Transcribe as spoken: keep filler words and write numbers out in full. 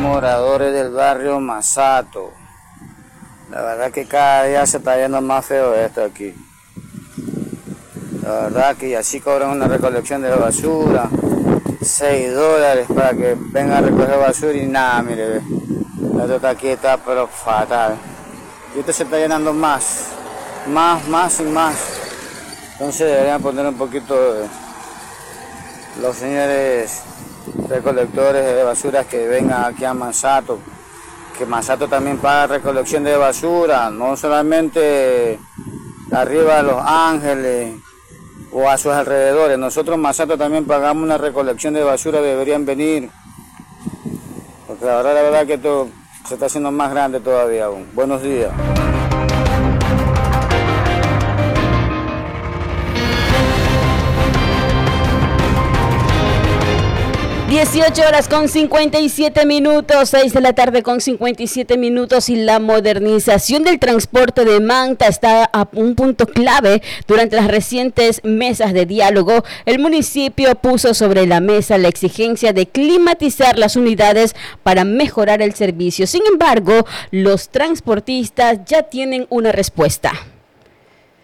moradores del barrio Masato. La verdad que cada día se está yendo más feo esto aquí. La verdad que así cobran una recolección de basura, seis dólares para que venga a recoger basura y nada, mire, ve. Esto aquí está pero fatal. Y esto se está llenando más, más, más y más. Entonces deberían poner un poquito de los señores recolectores de basuras que vengan aquí a Masato, que Masato también paga recolección de basura, no solamente arriba de Los Ángeles o a sus alrededores. Nosotros Masato también pagamos una recolección de basura, deberían venir, porque ahora la verdad que esto se está haciendo más grande todavía aún. Buenos días. dieciocho horas con cincuenta y siete minutos, seis de la tarde con cincuenta y siete minutos, y la modernización del transporte de Manta está a un punto clave. Durante las recientes mesas de diálogo, el municipio puso sobre la mesa la exigencia de climatizar las unidades para mejorar el servicio. Sin embargo, los transportistas ya tienen una respuesta.